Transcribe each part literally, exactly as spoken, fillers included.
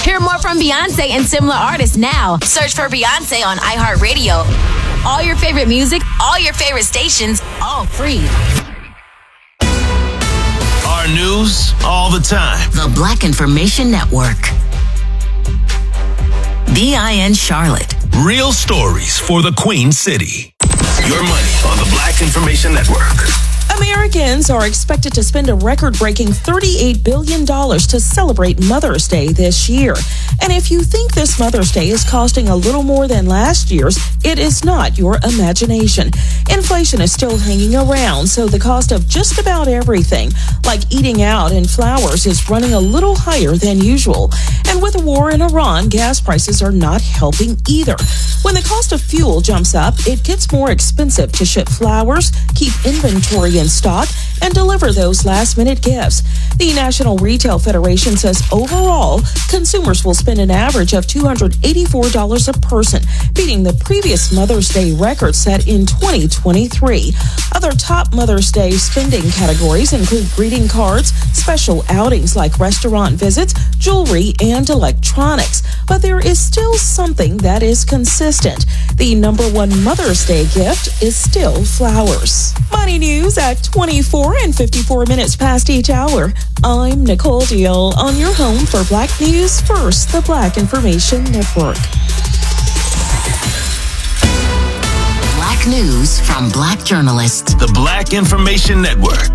Hear more from Beyonce and similar artists now. Search for Beyonce on iHeartRadio. All your favorite music, all your favorite stations, all free. Our news all the time. The Black Information Network. B I N Charlotte. Real stories for the Queen City. Your money on the Black Information Network. Americans are expected to spend a record-breaking thirty-eight billion dollars to celebrate Mother's Day this year. And if you think this Mother's Day is costing a little more than last year's, it is not your imagination. Inflation is still hanging around, so the cost of just about everything, like eating out and flowers, is running a little higher than usual. And with the war in Iran, gas prices are not helping either. When the cost of fuel jumps up, it gets more expensive to ship flowers, keep inventory in stock, and deliver those last-minute gifts. The National Retail Federation says overall, consumers will spend an average of two hundred eighty-four dollars a person, beating the previous Mother's Day record set in twenty twenty-three. Other top Mother's Day spending categories include greeting cards, special outings like restaurant visits, jewelry, and electronics. But there is still something that is consistent. The number one Mother's Day gift is still flowers. Money news at twenty-four and fifty-four minutes past each hour. I'm Nicole Deal on your home for Black News First, the Black Information Network. Black news from Black journalists. The Black Information Network.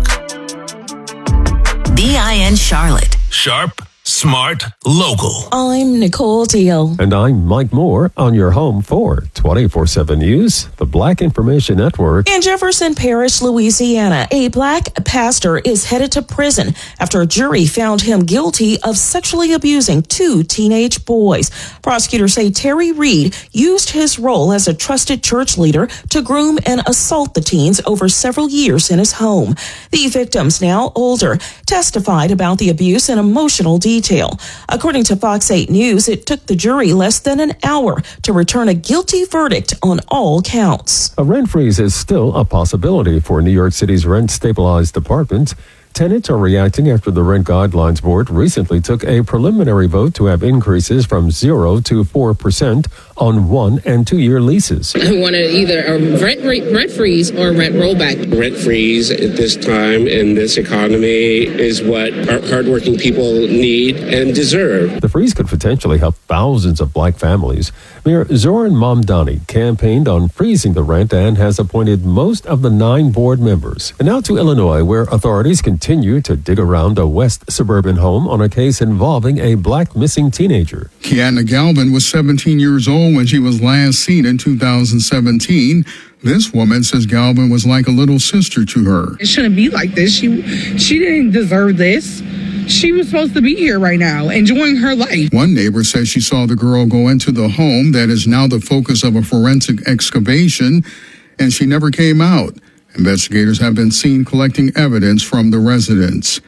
B I N Charlotte. Sharp, smart, local. I'm Nicole Deal. And I'm Mike Moore on your home for twenty-four seven News, the Black Information Network. In Jefferson Parish, Louisiana, a black pastor is headed to prison after a jury found him guilty of sexually abusing two teenage boys. Prosecutors say Terry Reed used his role as a trusted church leader to groom and assault the teens over several years in his home. The victims, now older, testified about the abuse in emotional detail. According to Fox eight News, it took the jury less than an hour to return a guilty verdict on all counts. A rent freeze is still a possibility for New York City's rent-stabilized apartments. Tenants are reacting after the Rent Guidelines Board recently took a preliminary vote to have increases from zero to four percent on one and two year leases. We wanted either a rent rent freeze or a rent rollback. Rent freeze at this time in this economy is what our hardworking people need and deserve. The freeze could potentially help thousands of black families. Mayor Zoran Mamdani campaigned on freezing the rent and has appointed most of the nine board members. And now to Illinois, where authorities continue to dig around a west suburban home on a case involving a black missing teenager. Kiana Galvin was seventeen years old when she was last seen in two thousand seventeen. This woman says Galvin was like a little sister to her. It shouldn't be like this. She she didn't deserve this. She was supposed to be here right now, enjoying her life. One neighbor says she saw the girl go into the home that is now the focus of a forensic excavation, and she never came out. Investigators have been seen collecting evidence from the residents.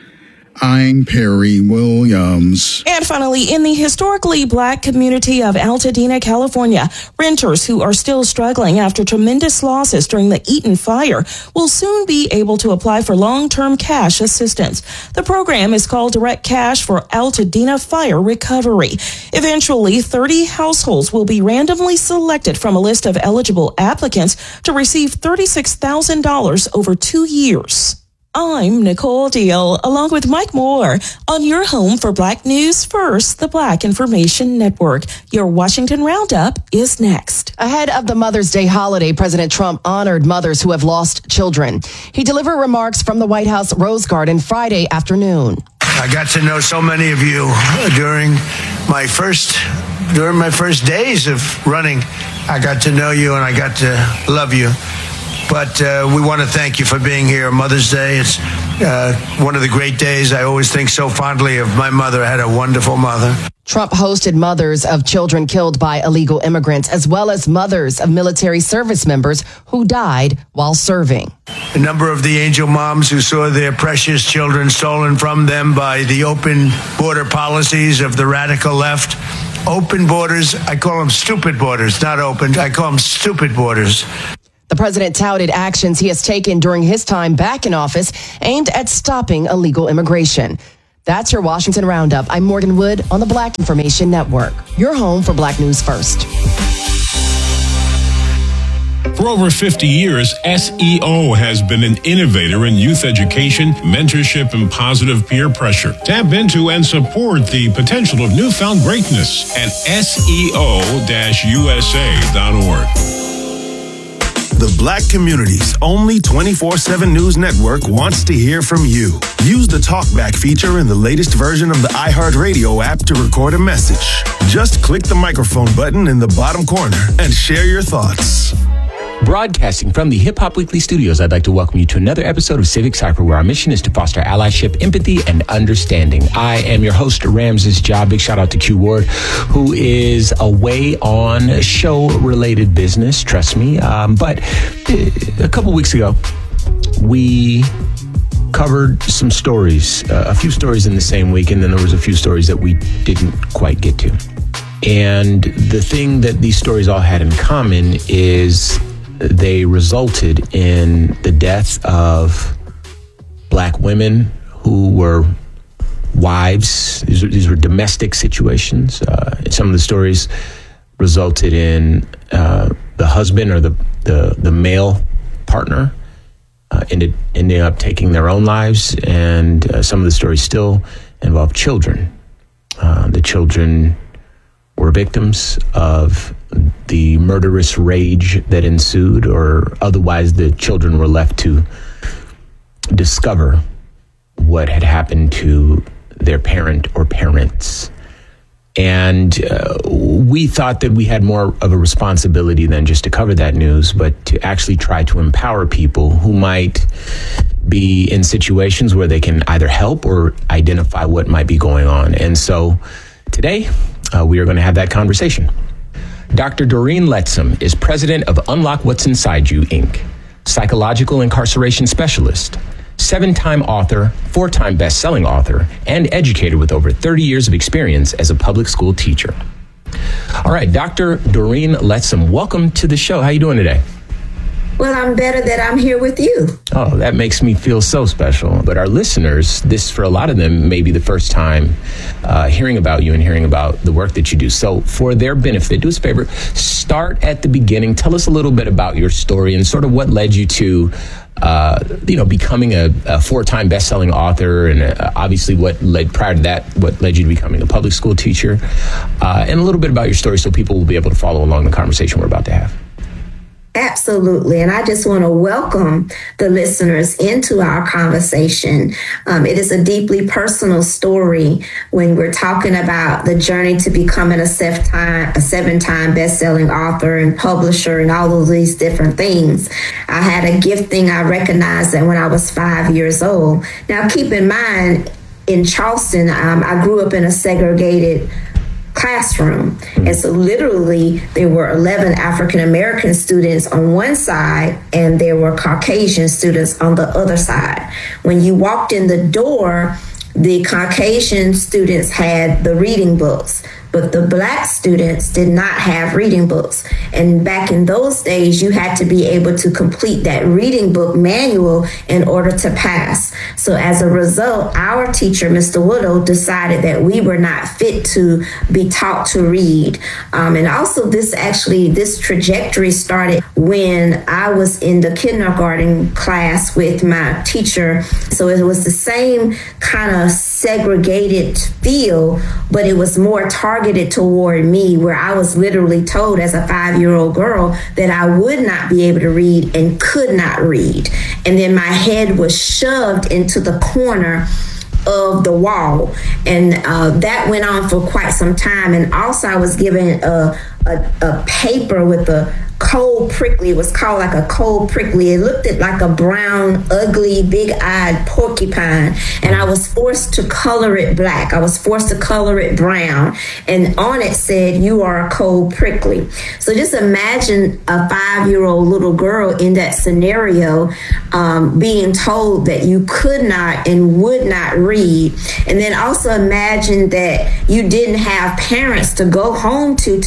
I'm Perry Williams. And finally, in the historically black community of Altadena, California, renters who are still struggling after tremendous losses during the Eaton fire will soon be able to apply for long-term cash assistance. The program is called Direct Cash for Altadena Fire Recovery. Eventually, thirty households will be randomly selected from a list of eligible applicants to receive thirty-six thousand dollars over two years. I'm Nicole Deal, along with Mike Moore, on your home for Black News First, the Black Information Network. Your Washington Roundup is next. Ahead of the Mother's Day holiday, President Trump honored mothers who have lost children. He delivered remarks from the White House Rose Garden Friday afternoon. I got to know so many of you during my first during my first days of running. I got to know you and I got to love you. But uh, we want to thank you for being here. Mother's Day, it's uh, one of the great days. I always think so fondly of my mother. I had a wonderful mother. Trump hosted mothers of children killed by illegal immigrants, as well as mothers of military service members who died while serving. A number of the angel moms who saw their precious children stolen from them by the open border policies of the radical left. Open borders, I call them stupid borders, not open. I call them stupid borders. The president touted actions he has taken during his time back in office aimed at stopping illegal immigration. That's your Washington Roundup. I'm Morgan Wood on the Black Information Network, your home for Black News First. For over fifty years, S E O has been an innovator in youth education, mentorship, and positive peer pressure. Tap into and support the potential of newfound greatness at S E O U S A dot org. The Black community's only twenty-four seven News Network wants to hear from you. Use the TalkBack feature in the latest version of the iHeartRadio app to record a message. Just click the microphone button in the bottom corner and share your thoughts. Broadcasting from the Hip Hop Weekly studios, I'd like to welcome you to another episode of Civic Cypher, where our mission is to foster allyship, empathy, and understanding. I am your host, Ramses Ja. Big shout out to Q Ward, who is away on show-related business, trust me. Um, but a couple weeks ago, we covered some stories, uh, a few stories in the same week, and then there was a few stories that we didn't quite get to. And the thing that these stories all had in common is they resulted in the death of Black women who were wives. These were, these were domestic situations. Uh, some of the stories resulted in uh, the husband or the, the, the male partner uh, ended, ending up taking their own lives. And uh, some of the stories still involve children. Uh, the children were victims of the murderous rage that ensued, or otherwise the children were left to discover what had happened to their parent or parents. And uh, we thought that we had more of a responsibility than just to cover that news, but to actually try to empower people who might be in situations where they can either help or identify what might be going on. And so today, Uh, we are going to have that conversation. Doctor Doreen Lettsome is president of Unlock What's Inside You, Incorporated, psychological incarceration specialist, seven-time author, four-time best-selling author, and educator with over thirty years of experience as a public school teacher. All right, Doctor Doreen Lettsome, welcome to the show. How are you doing today? Well, I'm better that I'm here with you. Oh, that makes me feel so special. But our listeners, this for a lot of them may be the first time uh, hearing about you and hearing about the work that you do. So for their benefit, do us a favor, start at the beginning. Tell us a little bit about your story and sort of what led you to, uh, you know, becoming a, a four-time best-selling author, and uh, obviously what led prior to that, what led you to becoming a public school teacher, uh, and a little bit about your story so people will be able to follow along the conversation we're about to have. Absolutely. And I just want to welcome the listeners into our conversation. Um, it is a deeply personal story when we're talking about the journey to becoming a seven-time, a seven-time best-selling author and publisher and all of these different things. I had a gifting. I recognized that when I was five years old. Now, keep in mind, in Charleston, um, I grew up in a segregated classroom. And so literally there were eleven African American students on one side and there were Caucasian students on the other side. When you walked in the door, the Caucasian students had the reading books, but the Black students did not have reading books. And back in those days, you had to be able to complete that reading book manual in order to pass. So as a result, our teacher, Mister Woodall, decided that we were not fit to be taught to read. Um, and also this actually, this trajectory started when I was in the kindergarten class with my teacher. So it was the same kind of segregated feel, but it was more targeted toward me, where I was literally told as a five-year-old girl that I would not be able to read and could not read. And then my head was shoved into the corner of the wall. And uh, that went on for quite some time. And also I was given a, a, a paper with a cold prickly. It was called like a cold prickly. It looked like a brown, ugly, big-eyed porcupine. And I was forced to color it black. I was forced to color it brown. And on it said, "You are a cold prickly." So just imagine a five-year-old little girl in that scenario um, being told that you could not and would not read. And then also imagine that you didn't have parents to go home to to explain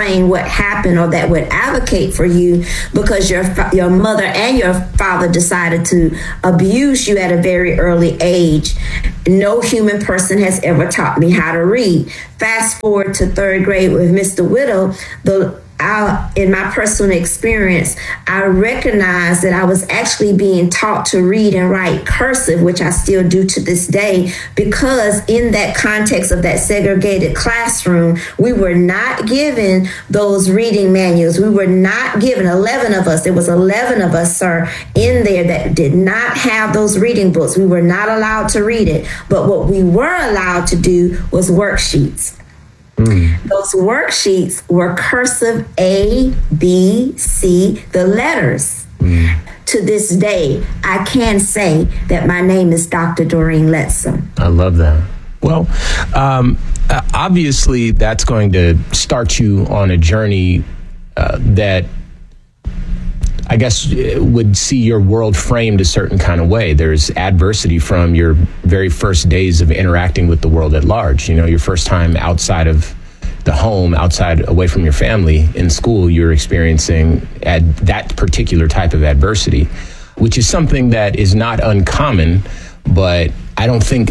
explain what happened or that would advocate for you because your your mother and your father decided to abuse you at a very early age. No human person has ever taught me how to read. Fast forward to third grade with Mister Whittle, the I, in my personal experience, I recognized that I was actually being taught to read and write cursive, which I still do to this day, because in that context of that segregated classroom, we were not given those reading manuals. We were not given, eleven of us, there was eleven of us, sir, in there that did not have those reading books. We were not allowed to read it. But what we were allowed to do was worksheets. Mm. Those worksheets were cursive A, B, C, the letters. Mm. To this day, I can say that my name is Doctor Doreen Letson. I love that. Well, um, obviously, that's going to start you on a journey uh, that I guess would see your world framed a certain kind of way. There's adversity from your very first days of interacting with the world at large. You know, your first time outside of the home, outside, away from your family, in school, you're experiencing ad- that particular type of adversity, which is something that is not uncommon, but I don't think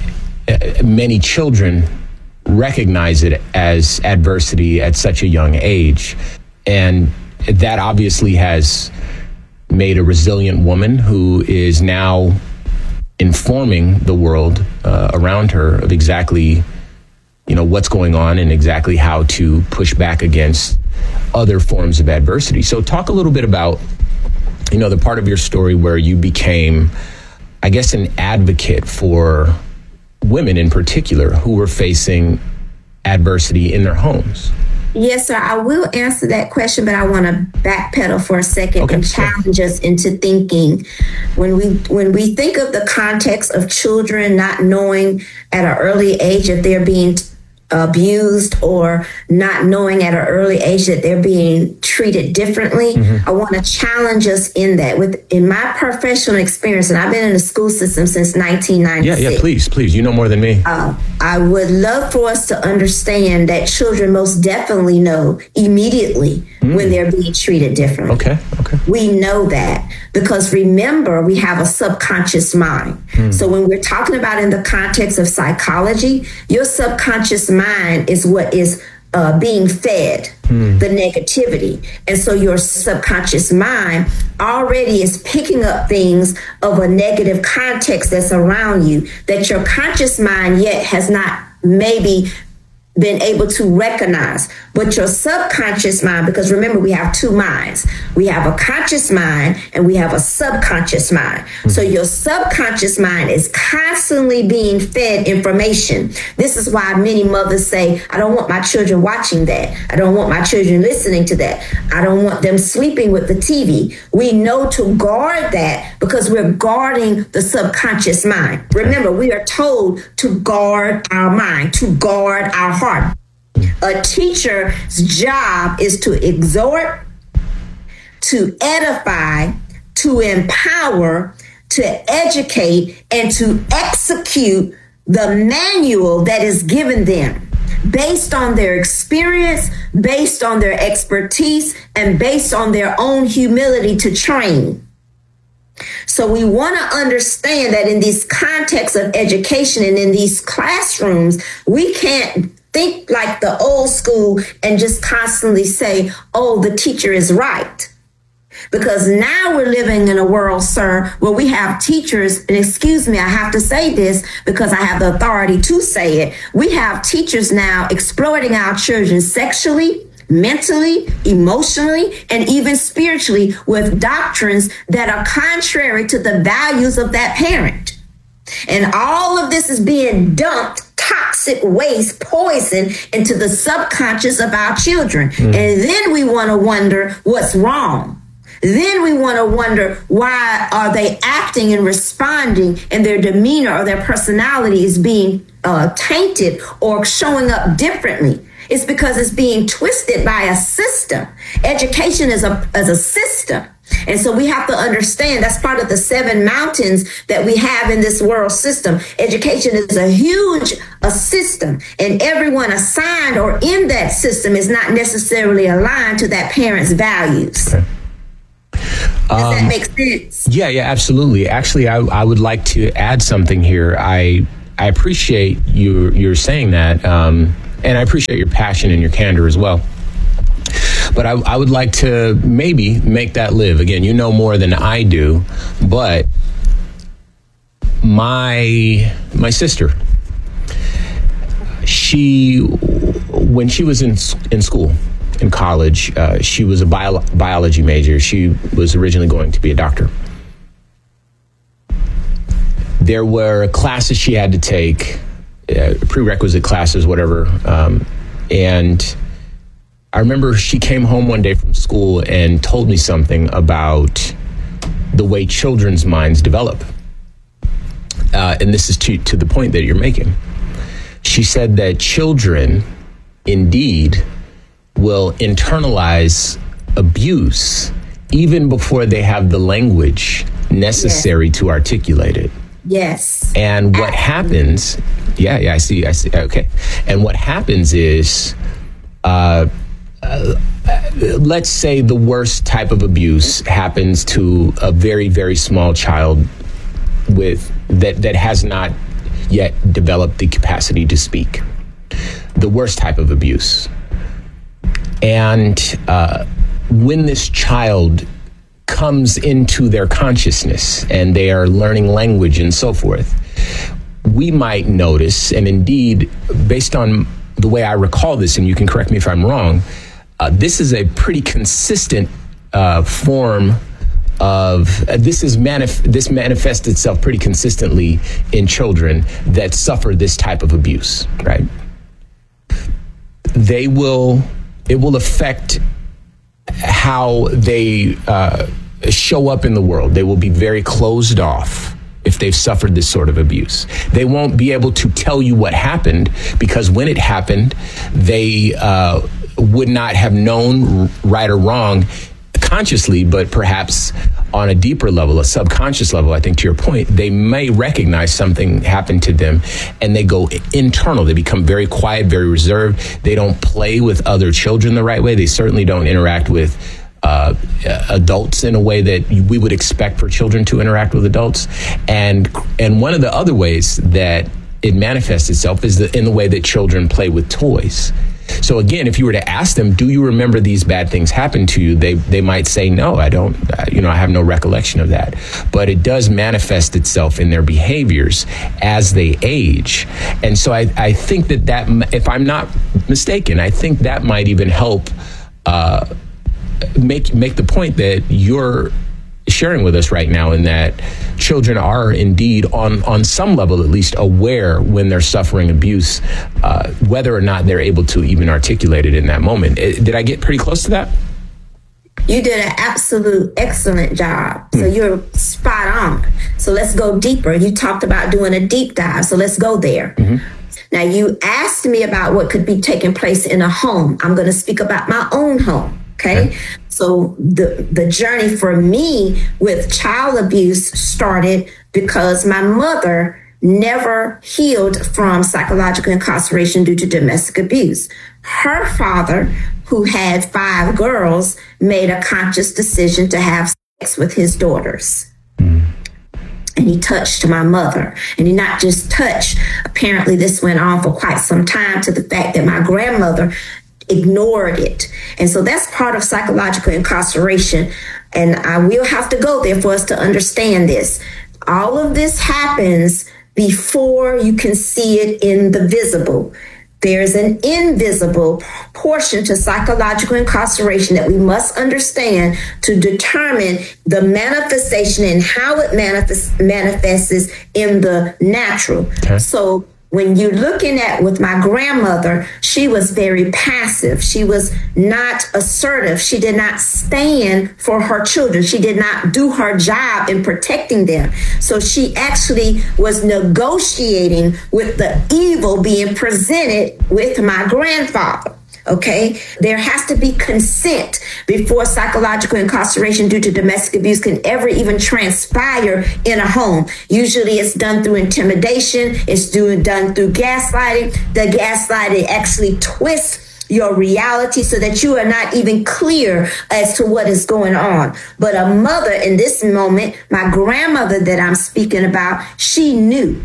many children recognize it as adversity at such a young age. And that obviously has made a resilient woman who is now informing the world uh, around her of exactly, you know, what's going on and exactly how to push back against other forms of adversity. So talk a little bit about, you know, the part of your story where you became, I guess, an advocate for women in particular who were facing adversity in their homes. Yes, sir. I will answer that question, but I want to backpedal for a second okay. and challenge us into thinking. When we when we think of the context of children not knowing at an early age if they're being abused or not knowing at an early age that they're being treated differently, mm-hmm. I want to challenge us in that. With in my professional experience, and I've been in the school system since nineteen ninety-six. Yeah, yeah, please, please. You know more than me. Uh, I would love for us to understand that children most definitely know immediately mm. when they're being treated differently. Okay, okay. We know that because remember, we have a subconscious mind. Mm. So when we're talking about in the context of psychology, your subconscious mind mind is what is uh, being fed hmm. the negativity. And so your subconscious mind already is picking up things of a negative context that's around you that your conscious mind yet has not maybe been able to recognize. But your subconscious mind, because remember, we have two minds. We have a conscious mind and we have a subconscious mind. Mm-hmm. So your subconscious mind is constantly being fed information. This is why many mothers say, I don't want my children watching that. I don't want my children listening to that. I don't want them sleeping with the T V. We know to guard that because we're guarding the subconscious mind. Remember, we are told to guard our mind, to guard our heart. A teacher's job is to exhort, to edify, to empower, to educate, and to execute the manual that is given them based on their experience, based on their expertise, and based on their own humility to train. So we want to understand that in these contexts of education and in these classrooms, we can't think like the old school and just constantly say, oh, the teacher is right. Because now we're living in a world, sir, where we have teachers, and excuse me, I have to say this because I have the authority to say it. We have teachers now exploiting our children sexually, mentally, emotionally, and even spiritually with doctrines that are contrary to the values of that parent. And all of this is being dumped, toxic waste, poison into the subconscious of our children. Mm. And then we want to wonder what's wrong. Then we want to wonder why are they acting and responding and their demeanor or their personality is being uh, tainted or showing up differently. It's because it's being twisted by a system. Education is a, is a system. And so we have to understand that's part of the seven mountains that we have in this world system. Education is a huge a system, and everyone assigned or in that system is not necessarily aligned to that parent's values. Okay. Does Um, that make sense? Yeah, yeah, absolutely. Actually, I, I would like to add something here. I I appreciate you you're saying that, um, and I appreciate your passion and your candor as well. But I, I would like to maybe make that live. Again, you know more than I do, but my my sister, she when she was in in school, in college, uh, she was a bio, biology major. She was originally going to be a doctor. There were classes she had to take, uh, prerequisite classes, whatever, um, and I remember she came home one day from school and told me something about the way children's minds develop. Uh, and this is to, to the point that you're making. She said that children indeed will internalize abuse even before they have the language necessary yes. to articulate it. Yes. And what happens, yeah, yeah, I see, I see, okay. And what happens is, uh, Uh, let's say the worst type of abuse happens to a very, very small child with that, that has not yet developed the capacity to speak. The worst type of abuse. And uh, when this child comes into their consciousness and they are learning language and so forth, we might notice, and indeed, based on the way I recall this, and you can correct me if I'm wrong, Uh, this is a pretty consistent uh, form of uh, this is manif- this manifests itself pretty consistently in children that suffer this type of abuse, right? They will it will affect how they uh, show up in the world. They will be very closed off if they've suffered this sort of abuse. They won't be able to tell you what happened because when it happened, they uh, would not have known right or wrong consciously, but perhaps on a deeper level, a subconscious level, I think to your point, they may recognize something happened to them and they go internal. They become very quiet, very reserved. They don't play with other children the right way. They certainly don't interact with uh, adults in a way that we would expect for children to interact with adults. And and one of the other ways that it manifests itself is the, in the way that children play with toys. So again, if you were to ask them, do you remember these bad things happened to you? They they might say, no, I don't, uh, you know, I have no recollection of that. But it does manifest itself in their behaviors as they age. And so I, I think that that, if I'm not mistaken, I think that might even help uh, make make the point that you're sharing with us right now, in that children are indeed on on some level at least aware when they're suffering abuse, uh, whether or not they're able to even articulate it in that moment. Did I get pretty close to that? You did an absolute excellent job. So mm. you're spot on. So let's go deeper. You talked about doing a deep dive. So let's go there. Mm-hmm. Now, you asked me about what could be taking place in a home. I'm going to speak about my own home. Okay. okay. So the, the journey for me with child abuse started because my mother never healed from psychological incarceration due to domestic abuse. Her father, who had five girls, made a conscious decision to have sex with his daughters. Mm. And he touched my mother. And he not just touched. Apparently this went on for quite some time, to the fact that my grandmother ignored it. And so that's part of psychological incarceration. And I will have to go there for us to understand this. All of this happens before you can see it in the visible. There's an invisible portion to psychological incarceration that we must understand to determine the manifestation and how it manifests, manifests in the natural. Okay. So when you're looking at with my grandmother, she was very passive. She was not assertive. She did not stand for her children. She did not do her job in protecting them. So she actually was negotiating with the evil being presented with my grandfather. Okay, there has to be consent before psychological incarceration due to domestic abuse can ever even transpire in a home. Usually it's done through intimidation, it's doing, done through gaslighting. The gaslighting actually twists your reality so that you are not even clear as to what is going on. But a mother in this moment, my grandmother that I'm speaking about, she knew.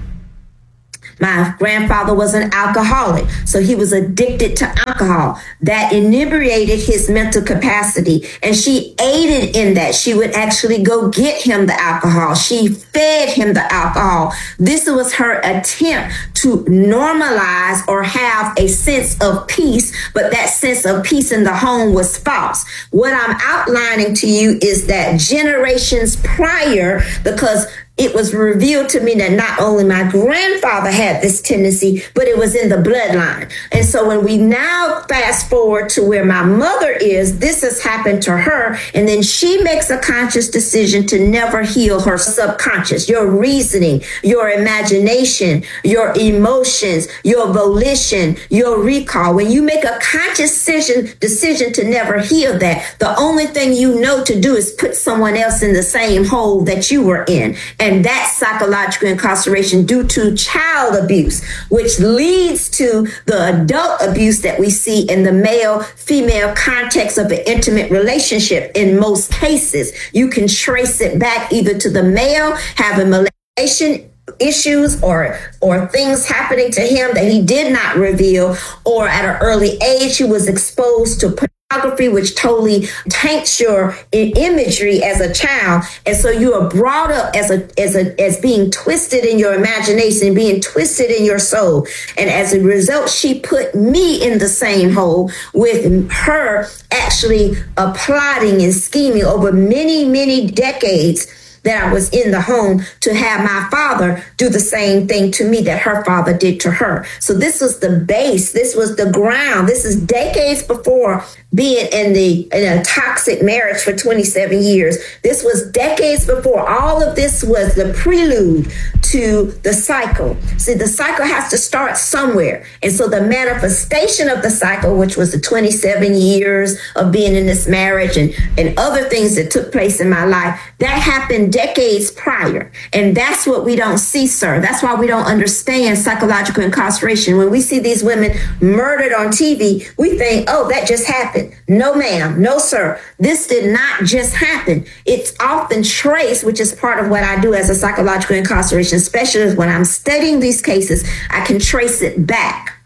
My grandfather was an alcoholic, so he was addicted to alcohol. That inebriated his mental capacity, and she aided in that. She would actually go get him the alcohol. She fed him the alcohol. This was her attempt to normalize or have a sense of peace, but that sense of peace in the home was false. What I'm outlining to you is that generations prior, because it was revealed to me that not only my grandfather had this tendency, but it was in the bloodline. And so when we now fast forward to where my mother is, this has happened to her. And then she makes a conscious decision to never heal her subconscious, your reasoning, your imagination, your emotions, your volition, your recall. When you make a conscious decision, decision to never heal that, the only thing you know to do is put someone else in the same hole that you were in. And that's psychological incarceration due to child abuse, which leads to the adult abuse that we see in the male-female context of an intimate relationship. In most cases, you can trace it back either to the male having molestation issues or or things happening to him that he did not reveal, or at an early age he was exposed to pornography, which totally taints your imagery as a child. And so you are brought up as a as a as being twisted in your imagination, being twisted in your soul. And as a result, she put me in the same hole with her actually uh, plotting and scheming over many, many decades that I was in the home to have my father do the same thing to me that her father did to her. So this was the base. This was the ground. This is decades before being in the in a toxic marriage for twenty-seven years. This was decades before. All of this was the prelude to the cycle. See, the cycle has to start somewhere. And so the manifestation of the cycle, which was the twenty-seven years of being in this marriage and, and other things that took place in my life, that happened decades prior. And that's what we don't see, sir. That's why we don't understand psychological incarceration. When we see these women murdered on T V, we think, oh, that just happened. No, ma'am. No, sir. This did not just happen. It's often traced, which is part of what I do as a psychological incarceration specialist. When I'm studying these cases, I can trace it back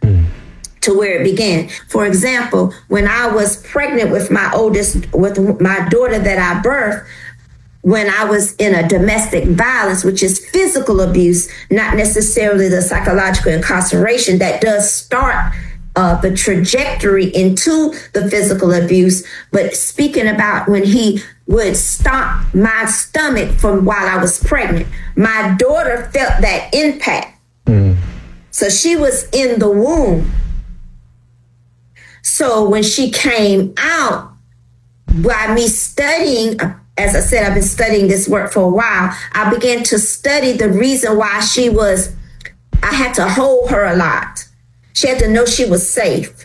to where it began. For example, when I was pregnant with my oldest, with my daughter that I birthed, when I was in a domestic violence, which is physical abuse, not necessarily the psychological incarceration that does start uh, the trajectory into the physical abuse. But speaking about when he would stomp my stomach from while I was pregnant, my daughter felt that impact. Mm. So she was in the womb. So when she came out, by me studying, as I said, I've been studying this work for a while, I began to study the reason why she was, I had to hold her a lot. She had to know she was safe.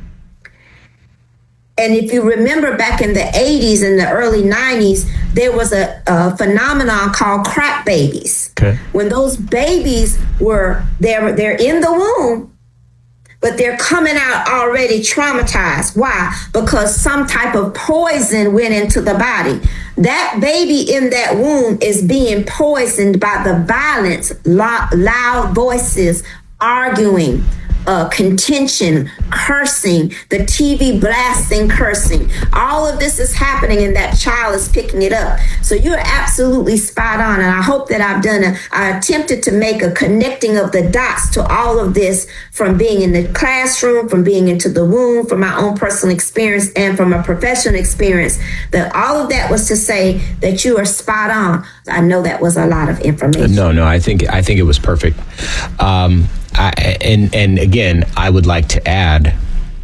And if you remember back in the eighties and the early nineties, there was a, a phenomenon called crack babies. Okay. When those babies were, they're, they're in the womb, but they're coming out already traumatized. Why? Because some type of poison went into the body. That baby in that womb is being poisoned by the violence, loud voices, arguing, Uh, contention, cursing, the T V blasting, cursing. All of this is happening and that child is picking it up. So you're absolutely spot on. And I hope that I've done a, I attempted to make a connecting of the dots to all of this, from being in the classroom, from being into the womb, from my own personal experience and from a professional experience. That all of that was to say that you are spot on. I know that was a lot of information. No, no, I think, I think it was perfect. Um, I, and and again, I would like to add,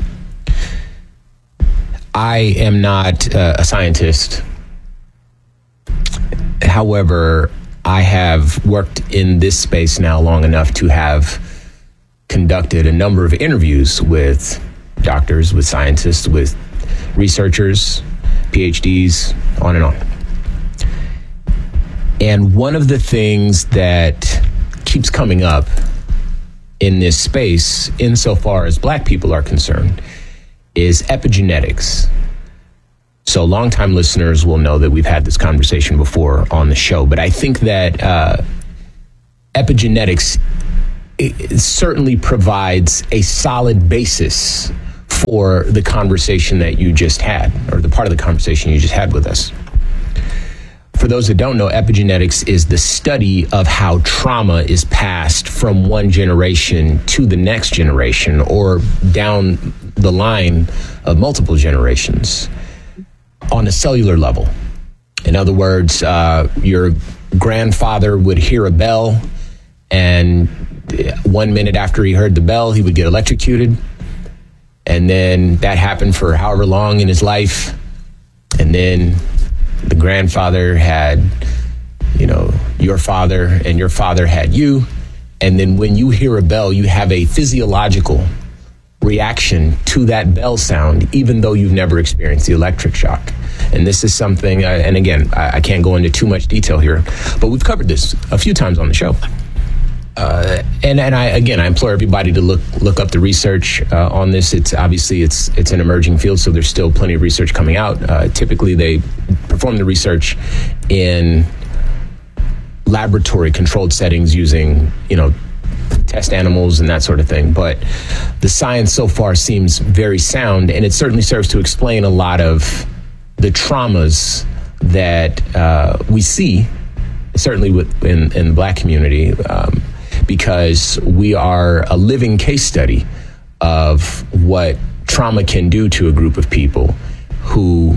I am not uh, a scientist. However, I have worked in this space now long enough to have conducted a number of interviews with doctors, with scientists, with researchers, P H Ds, on and on. And one of the things that keeps coming up in this space, insofar as Black people are concerned, is epigenetics. So longtime listeners will know that we've had this conversation before on the show, but I think that uh, epigenetics it, it certainly provides a solid basis for the conversation that you just had, or the part of the conversation you just had with us. For those that don't know, epigenetics is the study of how trauma is passed from one generation to the next generation, or down the line of multiple generations on a cellular level. In other words, uh, your grandfather would hear a bell, and one minute after he heard the bell, he would get electrocuted. And then that happened for however long in his life. And then the grandfather had, you know, your father, and your father had you. And then when you hear a bell, you have a physiological reaction to that bell sound, even though you've never experienced the electric shock. And this is something, uh, and again, I, I can't go into too much detail here, but we've covered this a few times on the show. Uh, and and I again, I implore everybody to look look up the research uh, on this. It's obviously it's it's an emerging field, so there's still plenty of research coming out. Uh, typically, they perform the research in laboratory controlled settings using, you know, test animals and that sort of thing. But the science so far seems very sound, and it certainly serves to explain a lot of the traumas that uh, we see, certainly with, in, in the Black community, um, because we are a living case study of what trauma can do to a group of people who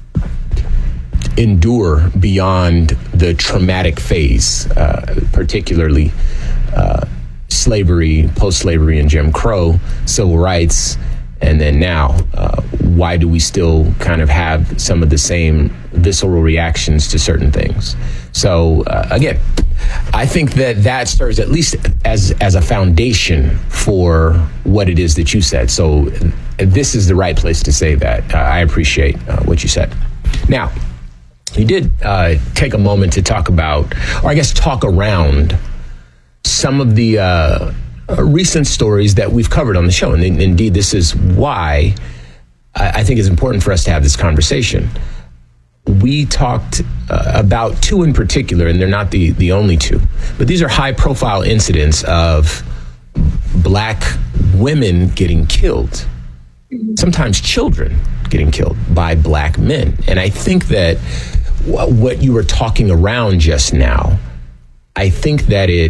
endure beyond the traumatic phase, uh, particularly uh, slavery, post-slavery and Jim Crow, civil rights, and then now. Uh, why do we still kind of have some of the same visceral reactions to certain things? So uh, again, I think that that serves at least as as a foundation for what it is that you said. So this is the right place to say that. Uh, I appreciate uh, what you said. Now, you did uh, take a moment to talk about, or I guess talk around, some of the uh, recent stories that we've covered on the show. And indeed, this is why I think it's important for us to have this conversation. We talked uh, about two in particular, and they're not the, the only two, but these are high-profile incidents of Black women getting killed, sometimes children getting killed by Black men. And I think that w- what you were talking around just now, I think that it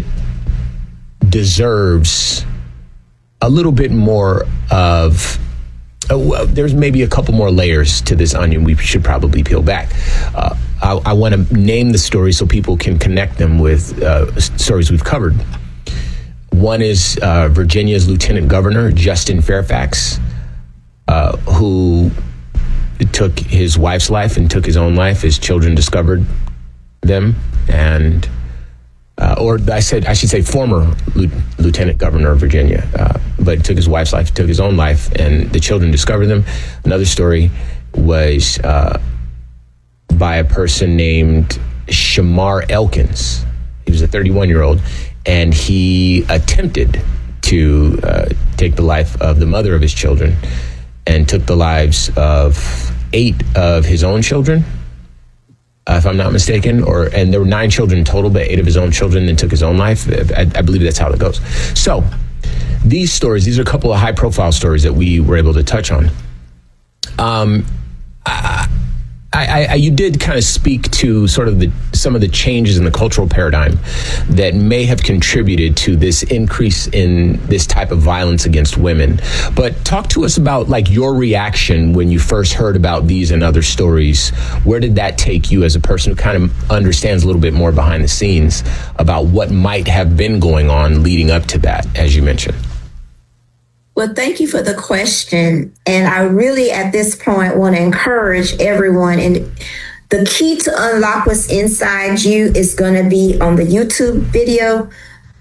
deserves a little bit more of Uh, well, there's maybe a couple more layers to this onion we should probably peel back. Uh, I, I want to name the stories so people can connect them with uh, stories we've covered. One is uh, Virginia's Lieutenant Governor, Justin Fairfax, uh, who took his wife's life and took his own life. His children discovered them, and Uh, or I said, I should say former L- Lieutenant Governor of Virginia, uh, but took his wife's life, took his own life, and the children discovered them. Another story was uh, by a person named Shamar Elkins. He was a thirty-one-year-old, and he attempted to uh, take the life of the mother of his children and took the lives of eight of his own children, Uh, if I'm not mistaken, or and there were nine children total, but eight of his own children then took his own life. I, I believe that's how it goes. So these stories, these are a couple of high-profile stories that we were able to touch on. Um, I, I, I, you did kind of speak to sort of the some of the changes in the cultural paradigm that may have contributed to this increase in this type of violence against women. But talk to us about like your reaction when you first heard about these and other stories. Where did that take you as a person who kind of understands a little bit more behind the scenes about what might have been going on leading up to that, as you mentioned? Well, thank you for the question. And I really, at this point, want to encourage everyone. And the key to unlock what's inside you is going to be on the YouTube video.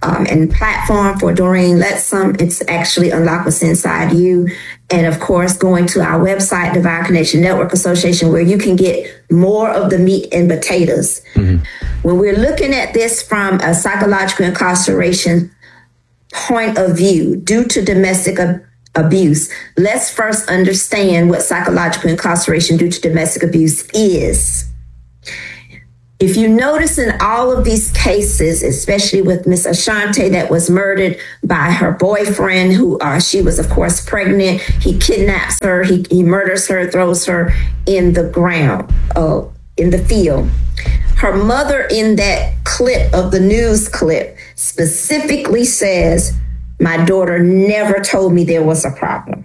um, and platform for Doreen Lettsome. It's actually Unlock What's Inside You. And of course, going to our website, Divine Connection Network Association, where you can get more of the meat and potatoes. Mm-hmm. When we're looking at this from a psychological incarceration point of view, due to domestic ab- abuse, let's first understand what psychological incarceration due to domestic abuse is. If you notice in all of these cases, especially with Miss Ashante that was murdered by her boyfriend, who uh, she was, of course, pregnant. He kidnaps her. He, he murders her, throws her in the ground, uh, in the field. Her mother in that clip of the news clip specifically says, my daughter never told me there was a problem.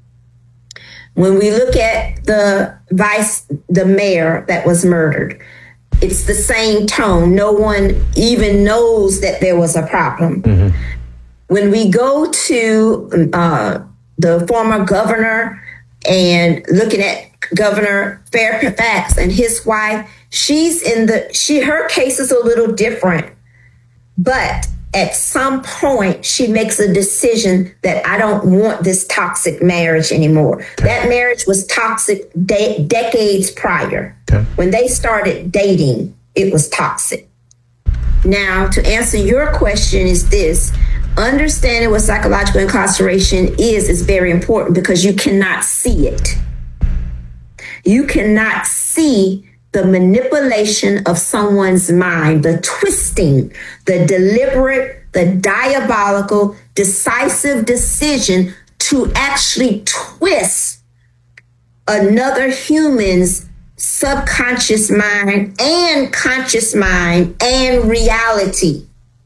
When we look at the vice, the mayor that was murdered, it's the same tone. No one even knows that there was a problem. Mm-hmm. When we go to uh, the former governor and looking at Governor Fairfax and his wife, she's in the, she, her case is a little different, but at some point she makes a decision that I don't want this toxic marriage anymore. Okay. That marriage was toxic de- decades prior. Okay. When they started dating, it was toxic. Now, to answer your question is this: understanding what psychological incarceration is is very important because you cannot see it. You cannot see the manipulation of someone's mind, the twisting, the deliberate, the diabolical, decisive decision to actually twist another human's subconscious mind and conscious mind and reality.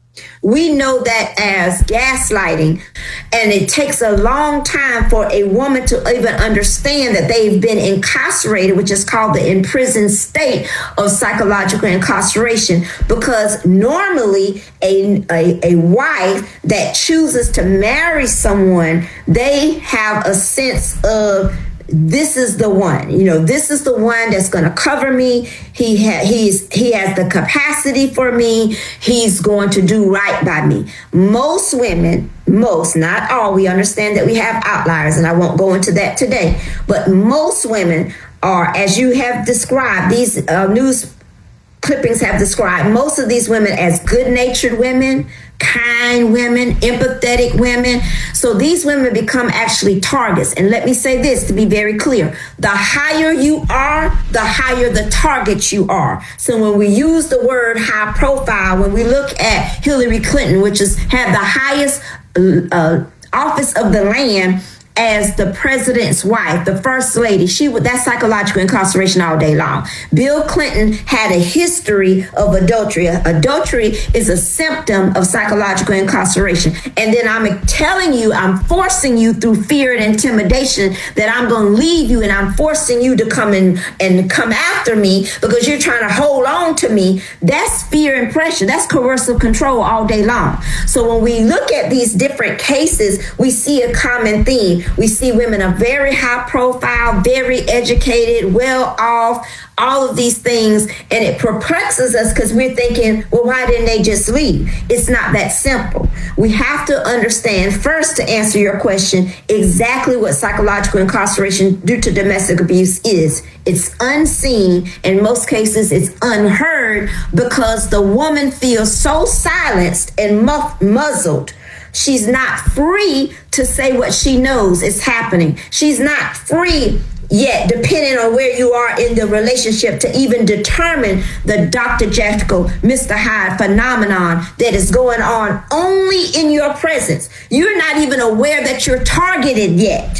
We know that as gaslighting, and it takes a long time for a woman to even understand that they've been incarcerated, which is called the imprisoned state of psychological incarceration, because normally a, a, a wife that chooses to marry someone, they have a sense of, this is the one, you know, this is the one that's going to cover me. He ha- he's he has the capacity for me. He's going to do right by me. Most women, most, not all, we understand that we have outliers, and I won't go into that today. But most women are, as you have described, these uh, news clippings have described most of these women as good-natured women, kind women, empathetic women. So these women become actually targets. And let me say this to be very clear. The higher you are, the higher the target you are. So when we use the word high profile, when we look at Hillary Clinton, which is had the highest uh, office of the land as the president's wife, the first lady, she would, that's psychological incarceration all day long. Bill Clinton had a history of adultery. Adultery is a symptom of psychological incarceration. And then I'm telling you, I'm forcing you through fear and intimidation that I'm going to leave you, and I'm forcing you to come in and come after me because you're trying to hold on to me. That's fear and pressure. That's coercive control all day long. So when we look at these different cases, we see a common theme. We see women are very high profile, very educated, well off, all of these things. And it perplexes us because we're thinking, well, why didn't they just leave? It's not that simple. We have to understand first, to answer your question, exactly what psychological incarceration due to domestic abuse is. It's unseen. In most cases, it's unheard because the woman feels so silenced and muff- muzzled. She's not free to say what she knows is happening. She's not free yet, depending on where you are in the relationship, to even determine the Doctor Jekyll, Mister Hyde phenomenon that is going on only in your presence. You're not even aware that you're targeted yet.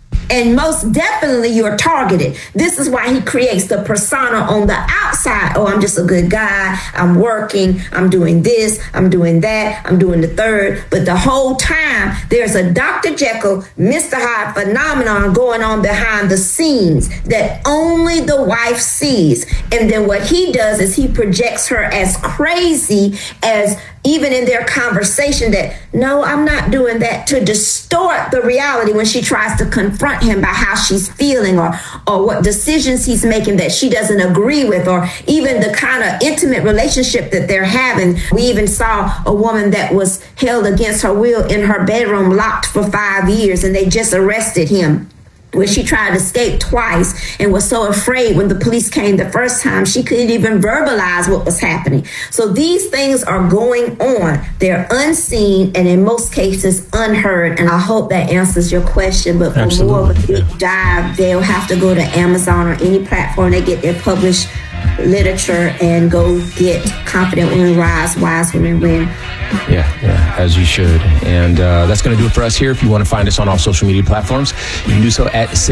And most definitely you're targeted. This is why he creates the persona on the outside. Oh, I'm just a good guy. I'm working. I'm doing this. I'm doing that. I'm doing the third. But the whole time there's a Doctor Jekyll, Mister Hyde phenomenon going on behind the scenes that only the wife sees. And then what he does is he projects her as crazy, as even in their conversation, that no, I'm not doing that, to distort the reality when she tries to confront confront him by how she's feeling or or what decisions he's making that she doesn't agree with, or even the kind of intimate relationship that they're having. We even saw a woman that was held against her will in her bedroom, locked for five years, and they just arrested him, where she tried to escape twice and was so afraid when the police came the first time she couldn't even verbalize what was happening. So these things are going on. They're unseen and in most cases unheard. And I hope that answers your question. But for Absolutely. more of a deep dive, they'll have to go to Amazon or any platform they get their published literature and go get Confident Women Rise, Wise Women Win. Yeah, yeah, as you should. And uh, that's going to do it for us here. If you want to find us on all social media platforms, you can do so at